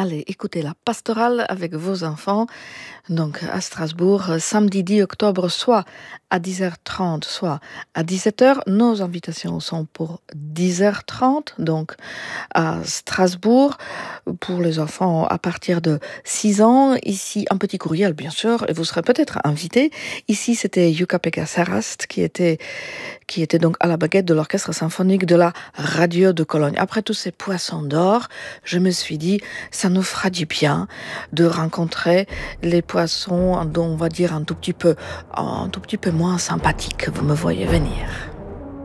Allez, écoutez la pastorale avec vos enfants, donc à Strasbourg, samedi 10 octobre, soit à 10h30, soit à 17h. Nos invitations sont pour 10h30, donc à Strasbourg, pour les enfants à partir de 6 ans. Ici, un petit courriel, bien sûr, et vous serez peut-être invité. Ici, c'était Jukka-Pekka Sarast qui était donc à la baguette de l'orchestre symphonique de la radio de Cologne. Après tous ces poissons d'or, je me suis dit, ça nous fera du bien de rencontrer les poissons dont on va dire un tout petit peu moins sympathiques. Vous me voyez venir.